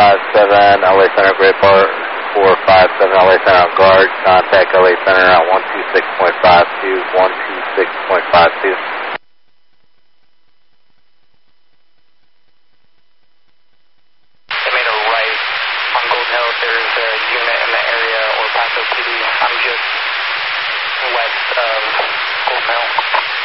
457 LA Center, Great Park 457 LA Center on guard. Contact LA Center at 126.52, 126.52. On Golden Hill, if there's a unit in the area or Paso PD, I'm just west of Golden Hill.